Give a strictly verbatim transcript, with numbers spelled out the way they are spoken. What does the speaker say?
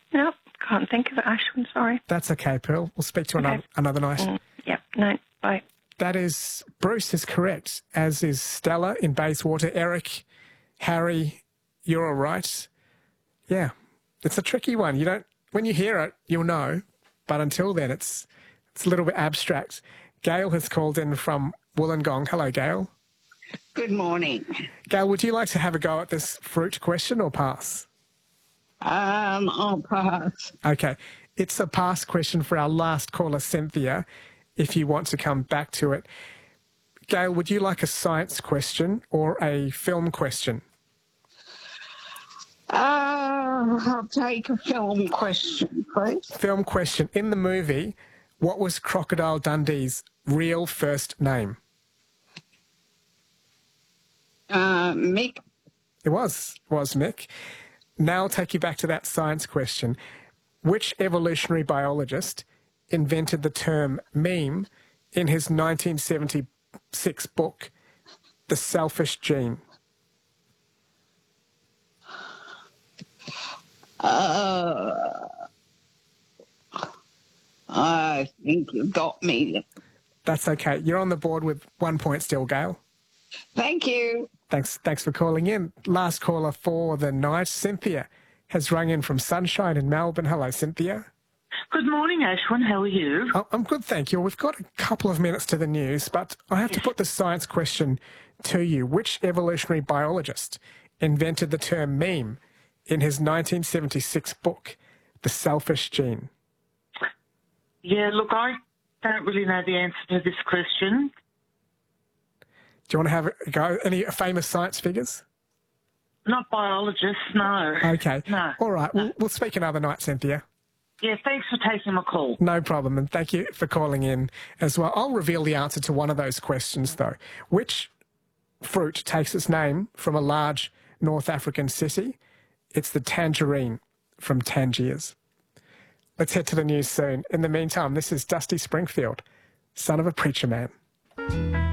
No, can't think of it, Ashwin, sorry. That's okay, Pearl. We'll speak to Okay. another, another night. Mm, yep, no, bye. That is, Bruce is correct, as is Stella in Bayswater. Eric, Harry, you're all right. Yeah, it's a tricky one. You don't, when you hear it, you'll know, but until then, it's it's a little bit abstract. Gail has called in from Wollongong. Hello, Gail. Good morning. Gail, would you like to have a go at this fruit question or pass? Um, I'll pass. Okay, it's a pass question for our last caller, Cynthia, if you want to come back to it. Gail, would you like a science question or a film question? Uh, I'll take a film question, please. Film question. In the movie, what was Crocodile Dundee's real first name? Uh, Mick. It was, was Mick. Now I'll take you back to that science question. Which evolutionary biologist invented the term meme in his nineteen seventy-six book, The Selfish Gene? Uh, I think you got me. That's okay. You're on the board with one point still, Gail. Thank you. Thanks, thanks for calling in. Last caller for the night, Cynthia, has rung in from Sunshine in Melbourne. Hello, Cynthia. Good morning, Ashwin. How are you? Oh, I'm good, thank you. We've got a couple of minutes to the news, but I have to put the science question to you. Which evolutionary biologist invented the term meme in his nineteen seventy-six book, The Selfish Gene? Yeah, look, I don't really know the answer to this question. Do you want to have a go? Any famous science figures? Not biologists, no. Okay. No. All right. We'll, we'll speak another night, Cynthia. Yeah, thanks for taking my call. No problem, and thank you for calling in as well. I'll reveal the answer to one of those questions, though. Which fruit takes its name from a large North African city? It's the tangerine from Tangiers. Let's head to the news soon. In the meantime, this is Dusty Springfield, son of a preacher man.